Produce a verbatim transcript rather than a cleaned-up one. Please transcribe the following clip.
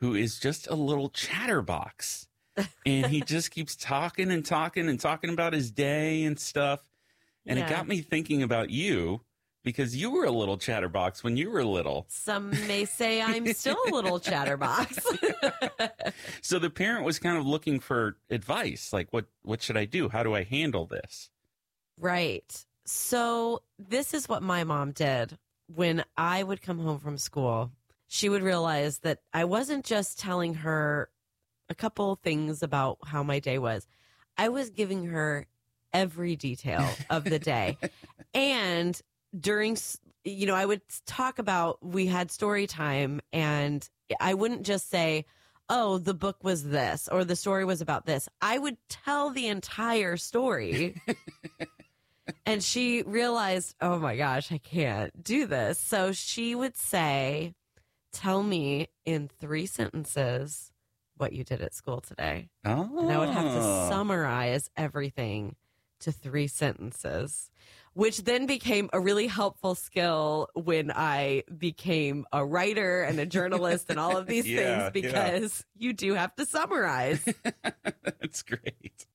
who is just a little chatterbox. And he just keeps talking and talking and talking about his day and stuff. And Yeah. it got me thinking about you because you were a little chatterbox when you were little. Some may say I'm still a little chatterbox. So the parent was kind of looking for advice. Like, what, what should I do? How do I handle this? Right. So this is what my mom did when I would come home from school. She would realize that I wasn't just telling her a couple things about how my day was. I was giving her every detail of the day. And during, you know, I would talk about, we had story time, and I wouldn't just say, oh, the book was this, or the story was about this. I would tell the entire story. And she realized, oh my gosh, I can't do this. So she would say, tell me in three sentences what you did at school today. Oh. And I would have to summarize everything to three sentences, which then became a really helpful skill when I became a writer and a journalist and all of these Yeah, things, because you do have to summarize. That's great.